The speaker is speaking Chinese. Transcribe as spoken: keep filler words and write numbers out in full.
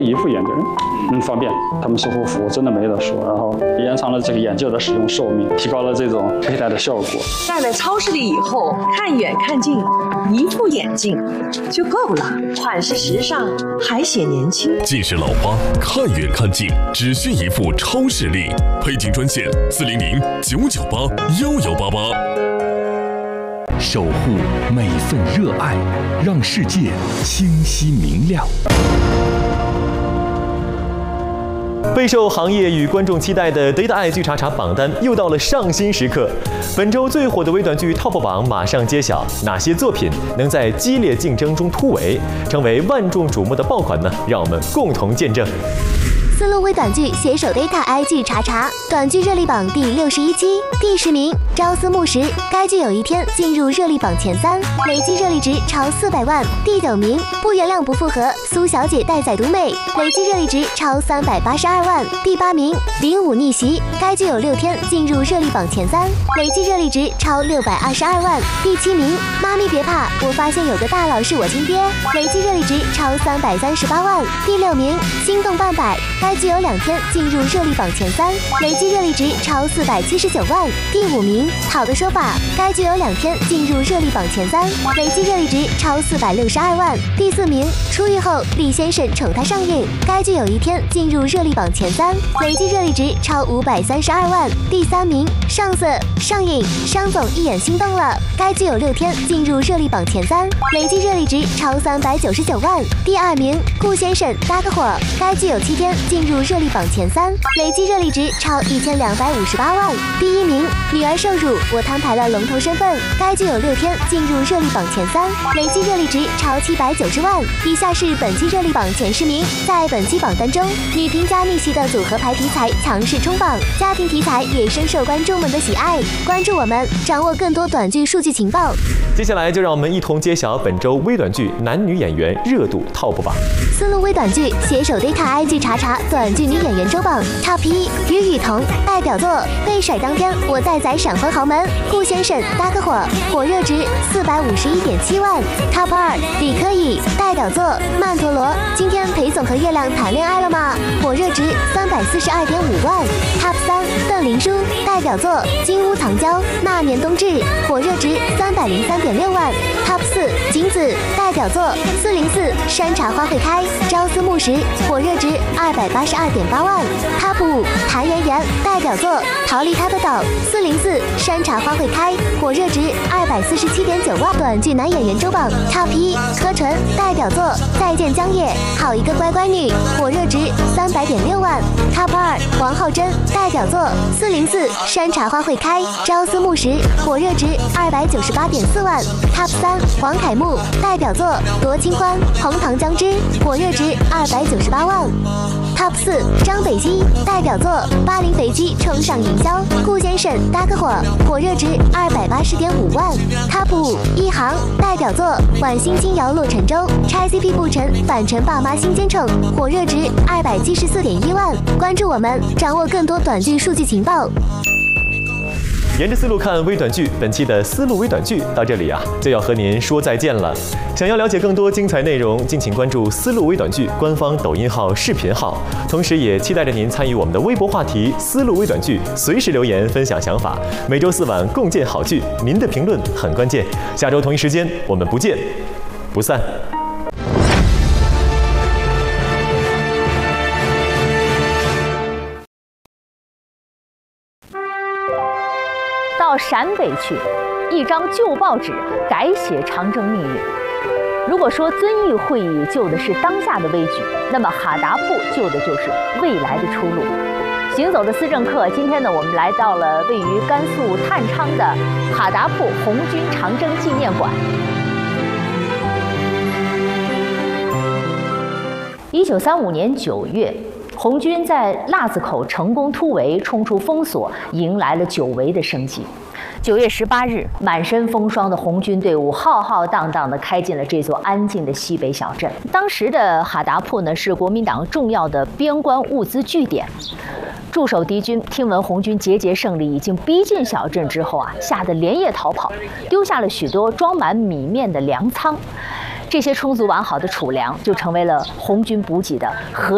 一副眼镜，嗯，方便，他们售后服务真的没得说。然后延长了这个眼镜的使用寿命，提高了这种佩戴的效果。 戴了超视力以后，看远看近，一副眼镜就够了，款式时尚，还显年轻。 近视老花，看远看近，只需一副超视力。配镜专线：四零零九九八幺幺八八。 守护每份热爱，让世界清晰明亮。 备受行业与观众期待的 Data Eye 剧查查榜单又到了上新时刻。本周最火的微短剧 Top 榜马上揭晓，哪些作品能在激烈竞争中突围，成为万众瞩目的爆款呢？让我们共同见证。 丝路微短剧携手 Data Eye 剧查查，短剧热力榜第六十一期，第十名《朝思暮时》，该剧有一天进入热力榜前三，累计热力值超四百万。第九名《不原谅不复合》，苏小姐带崽独美，累计热力值超三百八十二万。第八名《零五逆袭》，该剧有六天进入热力榜前三，累计热力值超六百二十二万。第七名《妈咪别怕，我发现有个大佬是我亲爹》，累计热力值超三百三十八万。第六名《心动半百》，该剧有两天进入热力榜前三，累计热力值超四百七十九万。第五名《好的说法》，该剧有两天进入热力榜前三，累计热力值超四百六十二万。第四名《出狱后李先生宠她上瘾》，该剧有一天进入热力榜前三，累计热力值超五百三十二万。第三名《上色上瘾》，商总一眼心动了，该剧有六天进入热力榜前三，累计热力值超三百九十九万。第二名《顾先生搭个伙》，该剧有七天进入热力榜前三，累计热力值超一千两百五十八万。第一名《女儿受辱，我摊牌了龙头身份》，该剧有六天进入热力榜前三，累计热力值超七百九十万。以下是本期热力榜前十名，在本期榜单中，女频加逆袭的组合牌题材强势冲榜，家庭题材也深受观众们的喜爱。关注我们，掌握更多短剧数据情报。 接下来就让我们一同揭晓本周微短剧男女演员热度 Top 榜。 丝路微短剧携手 Data Eye 剧查查短剧女演员周榜 Top 一，于雨桐代表作《被甩当天我在宰闪婚豪门》，顾先生搭个伙，火热值四百五十一点七万。Top 二，李科以代表作《曼陀罗》，今天裴总和月亮谈恋爱了吗？火热值三百四十二点五万。Top 三，邓琳舒代表作《金屋藏娇》，那年冬至，火热值三百零三点六万。Top 四，景子代表作《四零四山茶花会开》，朝思暮时，火热值二百八十二点八万。Top 五，谭妍妍代表作《逃离他的岛》，四零四山茶花会开，火热值二百四十七点九万。短剧男演员周榜 Top 一，柯纯代表作《再见江野》，好一个乖乖女，火热值三百点六万。Top 二，王浩真代表作《四零四山茶花会开》，朝思暮时，火热值二百九十八点四万。Top 三，黄凯木代表作《罗清欢红糖姜汁》，火热值二百九十八万。Top 四，张北基代表作《巴黎飞机冲上营销》，顾先生搭个伙，火热值二百八十点五万。Top 五，一航代表作《晚星轻摇落沉舟》，拆 C P 不成反成爸妈新奸宠，火热值二百七十四点一万。关注我们，掌握更多短剧数据情报。 沿着思路看微短剧，本期的思路微短剧到这里啊，就要和您说再见了。想要了解更多精彩内容，敬请关注思路微短剧官方抖音号、视频号，同时也期待着您参与我们的微博话题“思路微短剧”，随时留言分享想法。每周四晚共建好剧，您的评论很关键。下周同一时间，我们不见不散。 到陕北去，一张旧报纸改写长征命运。如果说遵义会议救的是当下的危局，那么哈达铺救的就是未来的出路。行走的思政客，今天呢，我们来到了位于甘肃探昌的哈达铺红军长征纪念馆。一九三五年九月。红军在腊子口成功突围，冲出封锁，迎来了久违的生机。九月十八日，满身风霜的红军队伍浩浩荡荡地开进了这座安静的西北小镇。当时的哈达铺呢，是国民党重要的边关物资据点。驻守敌军听闻红军节节胜利已经逼近小镇之后啊，吓得连夜逃跑，丢下了许多装满米面的粮仓。这些充足完好的储粮，就成为了红军补给的核